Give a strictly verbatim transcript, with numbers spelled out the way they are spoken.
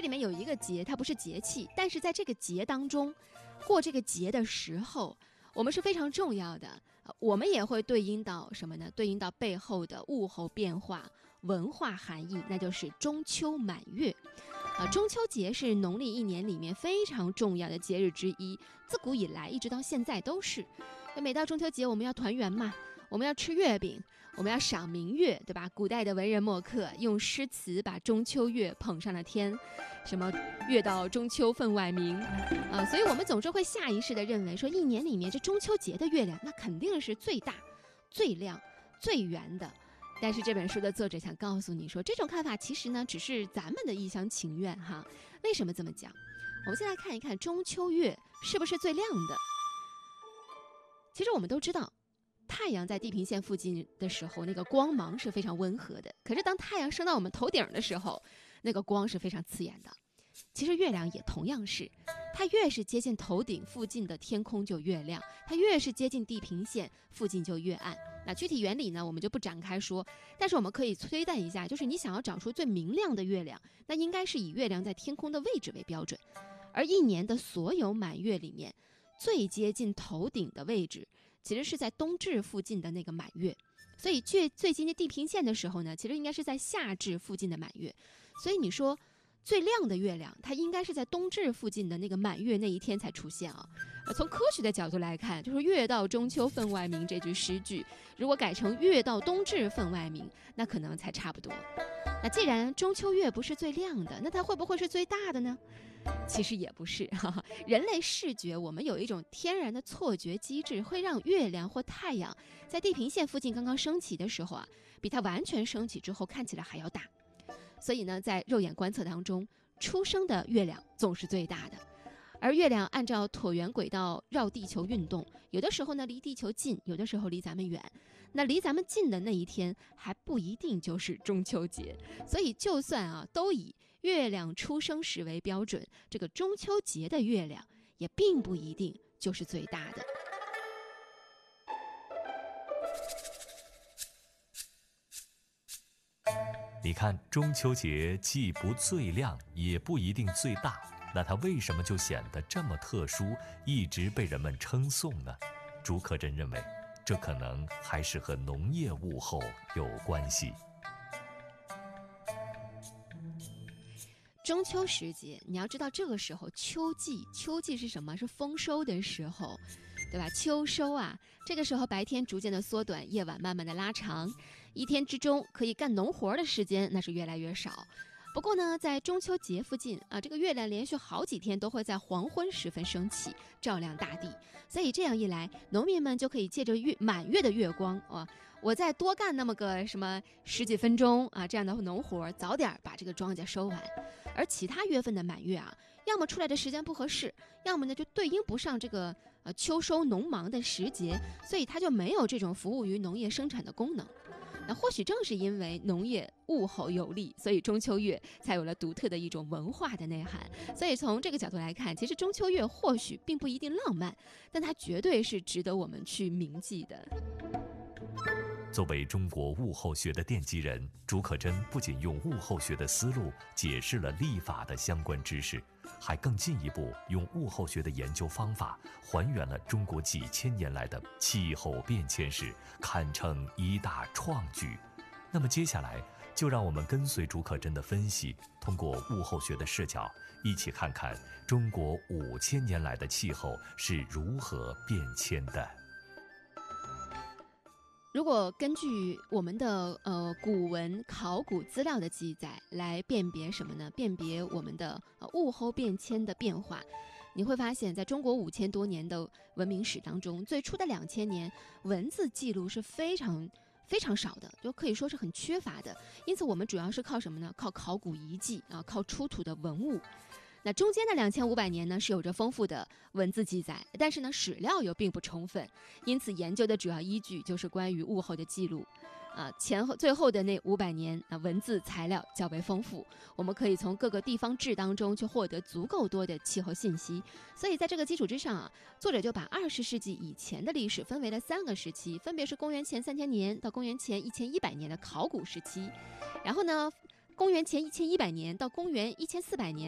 里面有一个节，它不是节气，但是在这个节当中，过这个节的时候，我们是非常重要的。我们也会对应到什么呢？对应到背后的物候变化、文化含义，那就是中秋满月。啊，中秋节是农历一年里面非常重要的节日之一，自古以来一直到现在都是。每到中秋节，我们要团圆嘛。我们要吃月饼，我们要赏明月，对吧？古代的文人墨客用诗词把中秋月捧上了天，什么月到中秋分外明，啊，所以我们总是会下意识地认为说，一年里面这中秋节的月亮，那肯定是最大、最亮、最圆的。但是这本书的作者想告诉你说，这种看法其实呢，只是咱们的一厢情愿哈。为什么这么讲？我们先来看一看中秋月是不是最亮的。其实我们都知道，太阳在地平线附近的时候，那个光芒是非常温和的。可是当太阳升到我们头顶的时候，那个光是非常刺眼的。其实月亮也同样是，它越是接近头顶附近的天空就越亮，它越是接近地平线附近就越暗。那具体原理呢，我们就不展开说，但是我们可以推断一下，就是你想要找出最明亮的月亮，那应该是以月亮在天空的位置为标准。而一年的所有满月里面，最接近头顶的位置其实是在冬至附近的那个满月，所以最最接近地平线的时候呢，其实应该是在夏至附近的满月。所以你说最亮的月亮，它应该是在冬至附近的那个满月那一天才出现啊。从科学的角度来看，就是月到中秋分外明这句诗句，如果改成月到冬至分外明，那可能才差不多。那既然中秋月不是最亮的，那它会不会是最大的呢？其实也不是，哈哈，人类视觉我们有一种天然的错觉机制，会让月亮或太阳在地平线附近刚刚升起的时候啊，比它完全升起之后看起来还要大。所以呢，在肉眼观测当中，初升的月亮总是最大的。而月亮按照椭圆轨道绕地球运动，有的时候呢离地球近，有的时候离咱们远。那离咱们近的那一天还不一定就是中秋节，所以就算啊都以月亮出生时为标准，这个中秋节的月亮也并不一定就是最大的。 你看，中秋节既不最亮，也不一定最大，那它为什么就显得这么特殊，一直被人们称颂呢？竺可桢认为，这可能还是和农业物候有关系。 中秋时节，你要知道这个时候秋季，秋季是什么？是丰收的时候，对吧？秋收啊，这个时候白天逐渐的缩短，夜晚慢慢的拉长，一天之中可以干农活的时间那是越来越少。不过呢，在中秋节附近啊，这个月亮连续好几天都会在黄昏时分升起，照亮大地。所以这样一来，农民们就可以借着月满月的月光啊，我再多干那么个什么十几分钟啊，这样的农活，早点把这个庄稼收完。而其他月份的满月啊，要么出来的时间不合适，要么呢就对应不上这个呃秋收农忙的时节，所以它就没有这种服务于农业生产的功能。那或许正是因为农业物候有利，所以中秋月才有了独特的一种文化的内涵。所以从这个角度来看，其实中秋月或许并不一定浪漫，但它绝对是值得我们去铭记的。 作为中国物候学的奠基人，竺可桢不仅用物候学的思路解释了历法的相关知识，还更进一步用物候学的研究方法还原了中国几千年来的气候变迁史，堪称一大创举。那么接下来就让我们跟随竺可桢的分析，通过物候学的视角，一起看看中国五千年来的气候是如何变迁的。 如果根据我们的呃古文考古资料的记载来辨别什么呢？辨别我们的呃物候变迁的变化，你会发现在中国五千多年的文明史当中，最初的两千年文字记录是非常非常少的，就可以说是很缺乏的。因此我们主要是靠什么呢？靠考古遗迹啊，靠出土的文物。那中间的两千五百年呢，是有着丰富的文字记载，但是呢，史料又并不充分，因此研究的主要依据就是关于物候的记录。啊，前后最后的那五百年啊，文字材料较为丰富，我们可以从各个地方志当中去获得足够多的气候信息。所以在这个基础之上啊，作者就把二十世纪以前的历史分为了三个时期，分别是公元前三千年到公元前一千一百年的考古时期，然后呢，公元前一千一百年到公元一千四百年